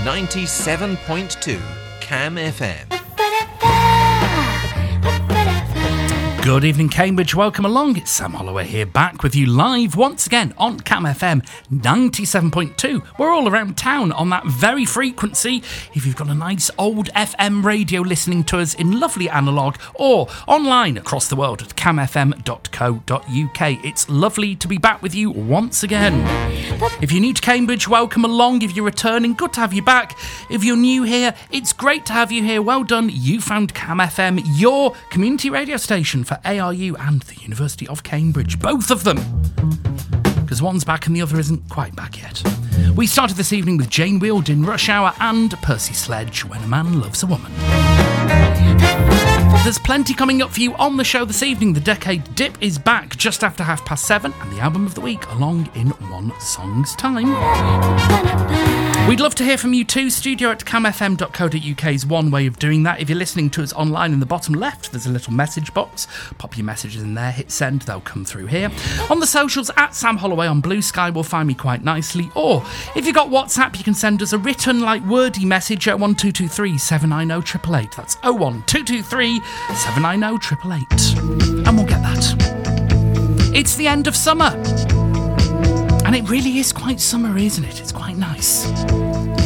97.2 Cam FM. Good evening, Cambridge. Welcome along. It's Sam Holloway here, back with you live once again on Cam FM 97.2. We're all around town on that very frequency. If you've got a nice old FM radio listening to us in lovely analogue or online across the world at camfm.co.uk. It's lovely to be back with you once again. If you're new to Cambridge, welcome along. If you're returning, good to have you back. If you're new here, it's great to have you here. Well done. You found Cam FM, your community radio station for ARU and the University of Cambridge. Both of them. Because one's back and the other isn't quite back yet. We started this evening with Jane Wheeldon, Rush Hour, and Percy Sledge, When a Man Loves a Woman. There's plenty coming up for you on the show this evening. The Decade Dip is back just after 7:30, and the album of the week along in one song's time. We'd love to hear from you too. Studio at camfm.co.uk is one way of doing that. If you're listening to us online in the bottom left, there's a little message box. Pop your messages in there, hit send, they'll come through here. On the socials, at Sam Holloway on Blue Sky will find me quite nicely. Or if you've got WhatsApp, you can send us a written, wordy message at 01223 790 888. That's 01223 790 888. And we'll get that. It's the end of summer. And it really is quite summery, isn't it? It's quite nice.